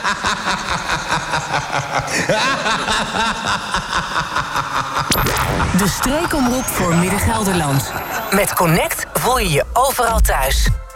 De streekomroep voor Midden-Gelderland. Met Connect voel je je overal thuis.